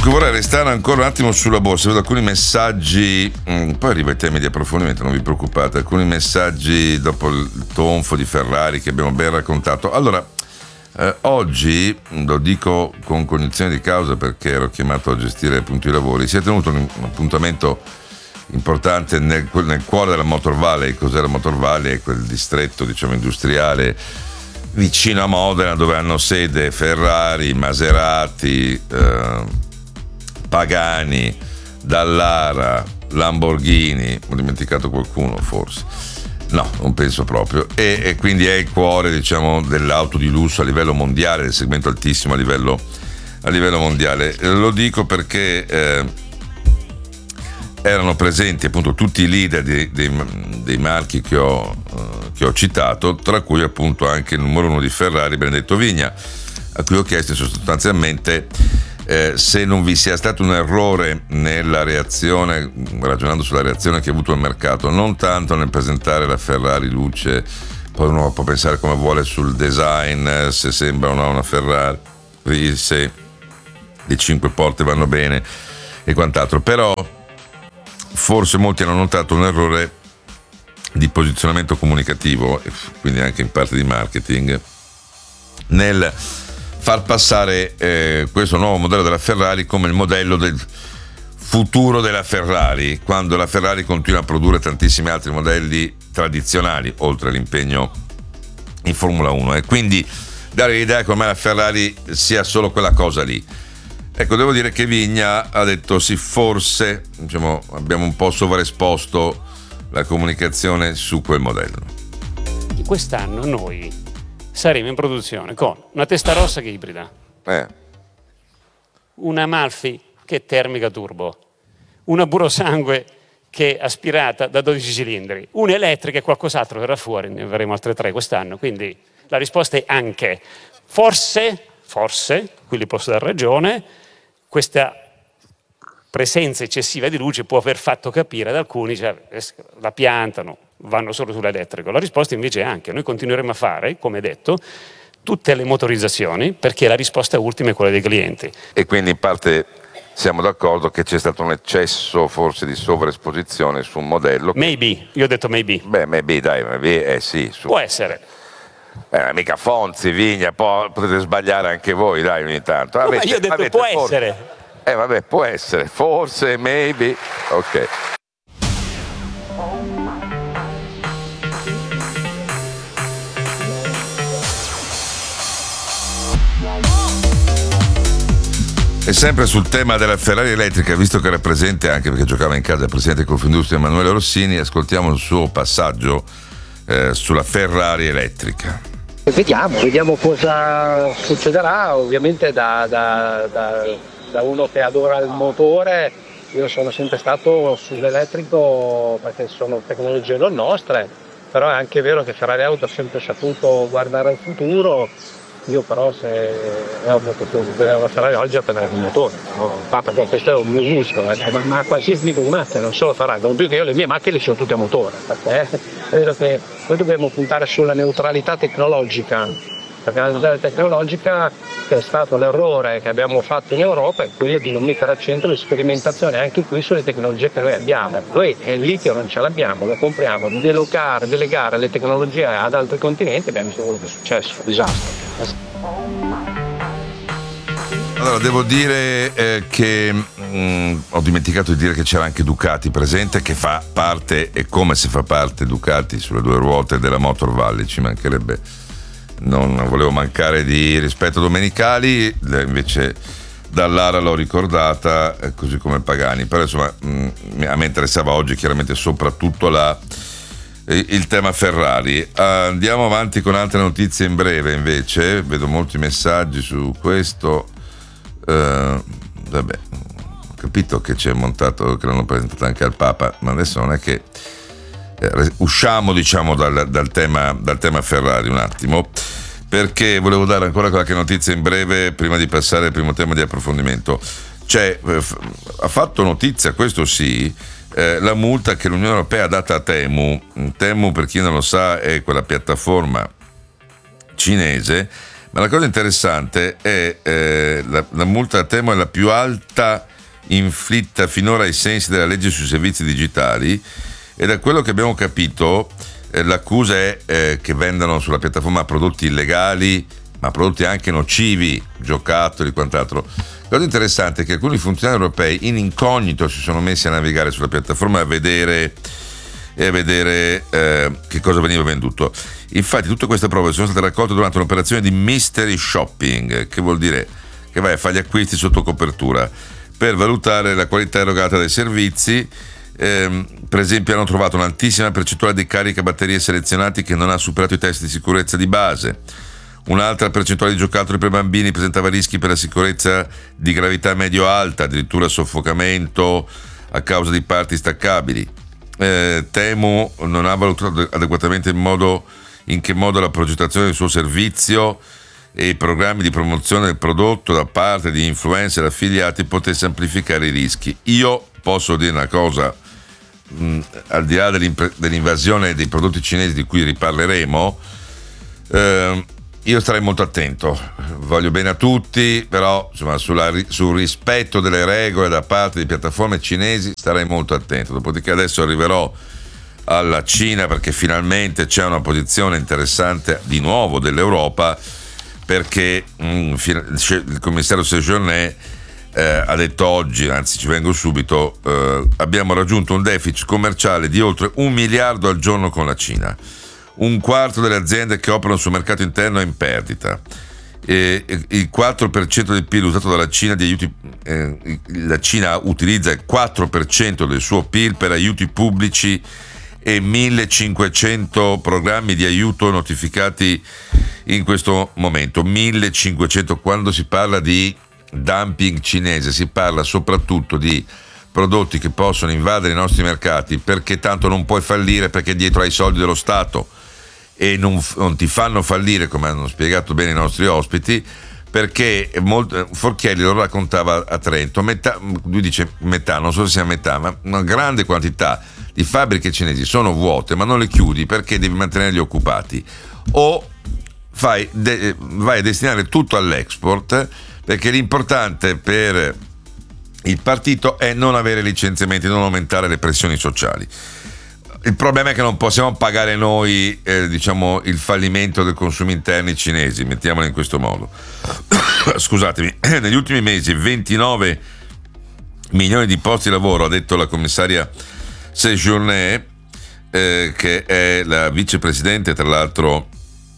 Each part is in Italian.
Dunque vorrei restare ancora un attimo sulla borsa, vedo alcuni messaggi, poi arriva ai temi di approfondimento, non vi preoccupate, alcuni messaggi dopo il tonfo di Ferrari che abbiamo ben raccontato. Allora, oggi, lo dico con cognizione di causa perché ero chiamato a gestire appunto i lavori, si è tenuto un appuntamento importante nel cuore della Motor Valley. Cos'è la Motor Valley? È quel distretto, diciamo, industriale vicino a Modena dove hanno sede Ferrari, Maserati, Pagani, Dallara, Lamborghini. Ho dimenticato qualcuno forse? No, non penso proprio. E quindi è il cuore, diciamo, dell'auto di lusso a livello mondiale, del segmento altissimo a livello mondiale. Lo dico perché erano presenti appunto tutti i leader dei marchi che ho citato, tra cui appunto anche il numero uno di Ferrari, Benedetto Vigna, a cui ho chiesto sostanzialmente se non vi sia stato un errore nella reazione, ragionando sulla reazione che ha avuto il mercato, non tanto nel presentare la Ferrari luce, poi uno può pensare come vuole sul design, se sembra o no una Ferrari, se le 5 porte vanno bene e quant'altro, però forse molti hanno notato un errore di posizionamento comunicativo e quindi anche in parte di marketing nel far passare questo nuovo modello della Ferrari come il modello del futuro della Ferrari, quando la Ferrari continua a produrre tantissimi altri modelli tradizionali oltre all'impegno in Formula 1, e quindi dare l'idea che ormai la Ferrari sia solo quella cosa lì. Ecco, devo dire che Vigna ha detto sì, forse, diciamo, abbiamo un po' sovraesposto la comunicazione su quel modello. Quest'anno noi saremo in produzione con una Testarossa che è ibrida, una Amalfi che è termica turbo, una Purosangue che è aspirata da 12 cilindri, una elettrica e qualcos'altro verrà fuori, ne avremo altre 3 quest'anno, quindi la risposta è anche forse, qui gli posso dare ragione, questa presenza eccessiva di luce può aver fatto capire ad alcuni, cioè, la piantano, vanno solo sull'elettrico. La risposta invece è anche, noi continueremo a fare, come detto, tutte le motorizzazioni perché la risposta ultima è quella dei clienti. E quindi in parte siamo d'accordo che c'è stato un eccesso forse di sovraesposizione su un modello. Maybe, io ho detto maybe. Beh, maybe, sì. Può essere. Mica Fonzi, Vigna, potete sbagliare anche voi, dai, ogni tanto. Ma io ho detto può essere. Vabbè, può essere, forse, maybe, ok. E sempre sul tema della Ferrari elettrica, visto che era presente anche perché giocava in casa il presidente di Confindustria Emanuele Rossini, ascoltiamo il suo passaggio sulla Ferrari elettrica. Vediamo cosa succederà. Ovviamente da uno che adora il motore, io sono sempre stato sull'elettrico perché sono tecnologie non nostre, però è anche vero che Ferrari Auto ha sempre saputo guardare al futuro. Io però se è ovvio che la Ferrari oggi ha appena il motore, no? Perché questo è un mio gusto, ma qualsiasi tipo di macchina, non solo Ferrari, non più che io le mie macchine sono tutte a motore, perché è vero che noi dobbiamo puntare sulla neutralità tecnologica, perché la neutralità tecnologica, che è stato l'errore che abbiamo fatto in Europa, è quello di non mettere al centro le sperimentazioni anche qui sulle tecnologie che noi abbiamo. Noi il litio non ce l'abbiamo, lo compriamo, delegare le tecnologie ad altri continenti, abbiamo visto quello che è successo, disastro. Allora, devo dire che ho dimenticato di dire che c'era anche Ducati presente, che fa parte, e come si fa parte Ducati sulle 2 ruote della Motor Valley, ci mancherebbe, non volevo mancare di rispetto domenicali, invece Dallara l'ho ricordata, così come Pagani, però insomma a me interessava oggi chiaramente soprattutto il tema Ferrari. Andiamo avanti con altre notizie in breve, invece vedo molti messaggi su questo. Vabbè, ho capito che c'è montato, che l'hanno presentato anche al Papa, ma adesso non è che usciamo, diciamo, dal tema Ferrari un attimo, perché volevo dare ancora qualche notizia in breve prima di passare al primo tema di approfondimento. Ha fatto notizia, questo sì, la multa che l'Unione Europea ha dato a Temu, per chi non lo sa è quella piattaforma cinese, Ma la cosa interessante è la multa a Temu è la più alta inflitta finora ai sensi della legge sui servizi digitali, e da quello che abbiamo capito l'accusa è che vendano sulla piattaforma prodotti illegali, ma prodotti anche nocivi, giocattoli e quant'altro. La cosa interessante è che alcuni funzionari europei in incognito si sono messi a navigare sulla piattaforma e a vedere che cosa veniva venduto. Infatti tutte queste prove sono state raccolte durante un'operazione di mystery shopping, che vuol dire che vai a fare gli acquisti sotto copertura per valutare la qualità erogata dai servizi. Per esempio hanno trovato un'altissima percentuale di caricabatterie selezionati che non ha superato i test di sicurezza di base. Un'altra percentuale di giocattoli per bambini presentava rischi per la sicurezza di gravità medio-alta, addirittura soffocamento a causa di parti staccabili. Temu non ha valutato adeguatamente in che modo la progettazione del suo servizio e i programmi di promozione del prodotto da parte di influencer affiliati potesse amplificare i rischi. Io posso dire una cosa, al di là dell'invasione dei prodotti cinesi di cui riparleremo, io starei molto attento. Voglio bene a tutti, però insomma sul rispetto delle regole da parte di piattaforme cinesi starei molto attento. Dopodiché adesso arriverò alla Cina, perché finalmente c'è una posizione interessante di nuovo dell'Europa, perché il commissario Séjourné ha detto oggi, anzi ci vengo subito, abbiamo raggiunto un deficit commerciale di oltre 1 miliardo al giorno con la Cina. Un quarto delle aziende che operano sul mercato interno è in perdita. Il 4% del PIL usato dalla Cina di aiuti, la Cina utilizza il 4% del suo PIL per aiuti pubblici e 1500 programmi di aiuto notificati in questo momento. 1500. Quando si parla di dumping cinese si parla soprattutto di prodotti che possono invadere i nostri mercati, perché tanto non puoi fallire, perché dietro hai i soldi dello Stato, e non ti fanno fallire, come hanno spiegato bene i nostri ospiti, perché Forchielli lo raccontava a Trento, lui dice metà, non so se sia metà, ma una grande quantità di fabbriche cinesi sono vuote, ma non le chiudi perché devi mantenerli occupati, o vai a destinare tutto all'export, perché l'importante per il partito è non avere licenziamenti, non aumentare le pressioni sociali. Il problema è che non possiamo pagare noi il fallimento dei consumi interni cinesi, mettiamolo in questo modo. Scusatemi, negli ultimi mesi 29 milioni di posti di lavoro, ha detto la commissaria Séjourné, che è la vicepresidente tra l'altro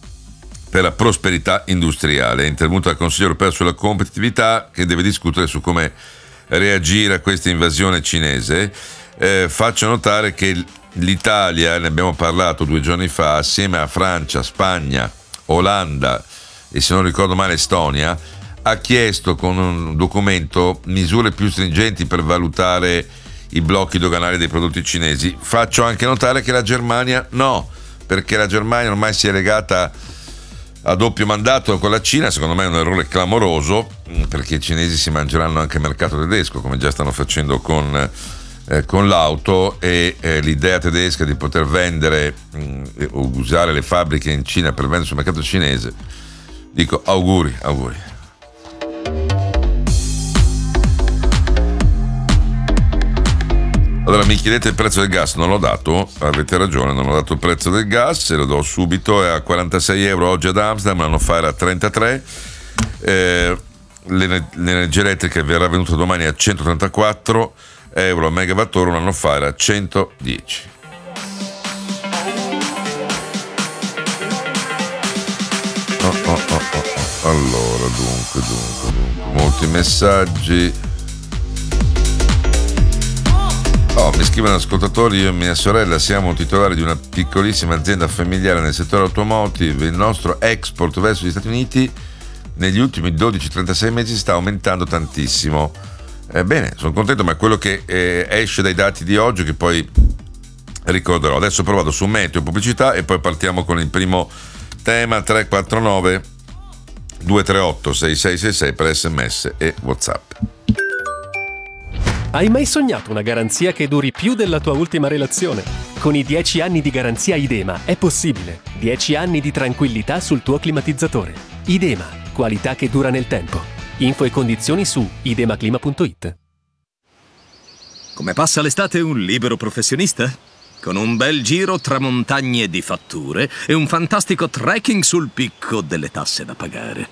per la prosperità industriale, è intervenuta al Consiglio europeo sulla competitività, che deve discutere su come reagire a questa invasione cinese. Faccio notare che l'Italia, ne abbiamo parlato 2 giorni fa, assieme a Francia, Spagna, Olanda e, se non ricordo male, Estonia, ha chiesto con un documento misure più stringenti per valutare i blocchi doganali dei prodotti cinesi. Faccio anche notare che la Germania no, perché la Germania ormai si è legata a doppio mandato con la Cina. Secondo me è un errore clamoroso, perché i cinesi si mangeranno anche il mercato tedesco, come già stanno facendo con l'auto, e l'idea tedesca di poter vendere o usare le fabbriche in Cina per vendere sul mercato cinese, dico auguri. Allora, mi chiedete il prezzo del gas, non l'ho dato, avete ragione, non ho dato il prezzo del gas, se lo do subito, è a 46 euro oggi ad Amsterdam, l'anno fa era a 33, l'energia elettrica verrà venuta domani a 134 euro a megawattora, un anno fa era 110. Allora, dunque, molti messaggi. Mi scrivono ascoltatori: io e mia sorella siamo titolari di una piccolissima azienda familiare nel settore automotive. Il nostro export verso gli Stati Uniti negli ultimi 12-36 mesi sta aumentando tantissimo. Bene, sono contento, ma è quello che esce dai dati di oggi che poi ricorderò. Adesso provato su Meteo, pubblicità, e poi partiamo con il primo tema. 349 238 6666 per SMS e WhatsApp. Hai mai sognato una garanzia che duri più della tua ultima relazione? Con i 10 anni di garanzia Idema è possibile. 10 anni di tranquillità sul tuo climatizzatore. Idema, qualità che dura nel tempo. Info e condizioni su idemaclima.it. Come passa l'estate un libero professionista? Con un bel giro tra montagne di fatture e un fantastico trekking sul picco delle tasse da pagare.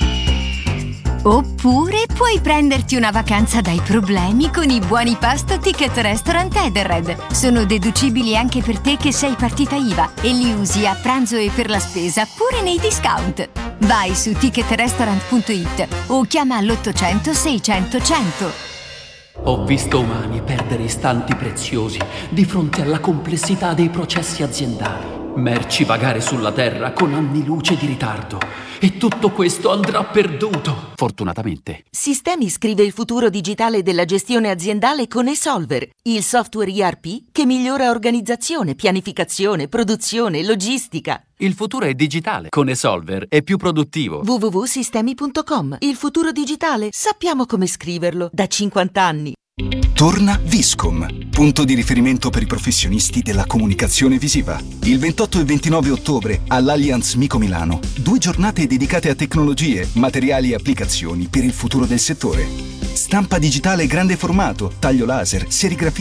Oppure puoi prenderti una vacanza dai problemi con i buoni pasto Ticket Restaurant Edenred. Sono deducibili anche per te che sei partita IVA e li usi a pranzo e per la spesa pure nei discount. Vai su ticketrestaurant.it o chiama all'800 600 100. Ho visto umani perdere istanti preziosi di fronte alla complessità dei processi aziendali. Merci vagare sulla Terra con anni luce di ritardo. E tutto questo andrà perduto, fortunatamente. Sistemi scrive il futuro digitale della gestione aziendale con eSolver, il software ERP che migliora organizzazione, pianificazione, produzione, logistica. Il futuro è digitale. Con eSolver è più produttivo. www.sistemi.com. Il futuro digitale, sappiamo come scriverlo, da 50 anni. Torna Viscom, punto di riferimento per i professionisti della comunicazione visiva. Il 28 e 29 ottobre all'Allianz Mico Milano. 2 giornate dedicate a tecnologie, materiali e applicazioni per il futuro del settore. Stampa digitale grande formato, taglio laser, serigrafia